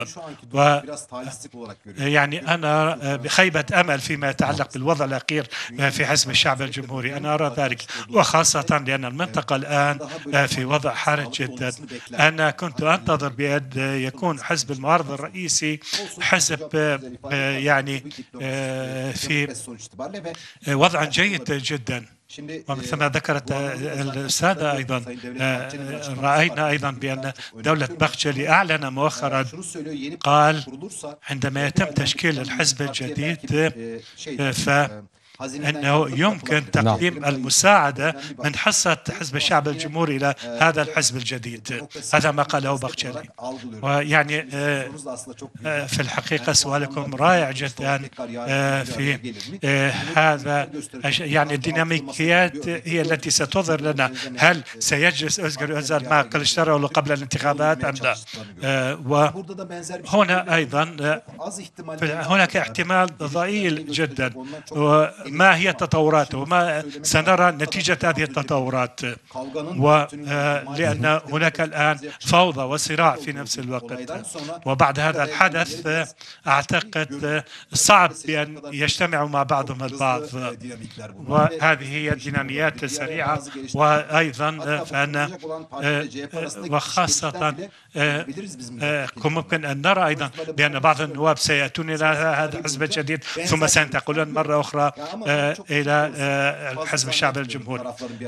يعني أنا بخيبة أمل فيما يتعلق بالوضع الأخير في حزب الشعب الجمهوري. أنا أرى ذلك، وخاصة لأن المنطقة الآن في وضع حرج جدا. أنا كنت أنتظر بأن يكون حزب المعارضة الرئيسي حزب يعني في وضع جيد جدا، ومثل ما ذكرت السادة أيضا رأينا أيضا بأن دولة بخجلي أعلن مؤخرا، قال عندما يتم تشكيل الحزب الجديد فإنه يمكن تقديم المساعدة من حصة حزب الشعب الجمهوري إلى هذا الحزب الجديد. هذا ما قاله بخجلي. ويعني في الحقيقة سؤالكم رائع جدا في هذا. يعني الديناميكيات هي التي ستظهر لنا هل سيجلس أوزغار أوزال مع كليشدارoglu قبل الانتخابات أم لا. وهنا أيضا هناك احتمال ضئيل جدا. وما هي التطورات وما سنرى نتيجة هذه التطورات، ولأن هناك الآن فوضى وصراع في نفس الوقت. وبعد هذا الحدث أعتقد صعب بأن يجتمعوا مع بعضهم البعض، وهذه هي الديناميات السريعة. وأيضا فأن وخاصة ممكن أن نرى أيضا بأن بعض النواب سيأتون إلى هذا الحزب الجديد ثم سينتقلون مرة أخرى إلى حزب الشعب الجمهوري.